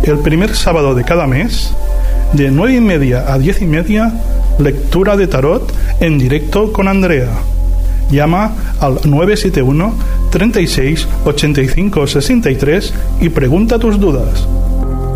el primer sábado de cada mes, de 9:30 a 10:30, lectura de tarot en directo con Andrea. Llama al 971 36 85 63 y pregunta tus dudas.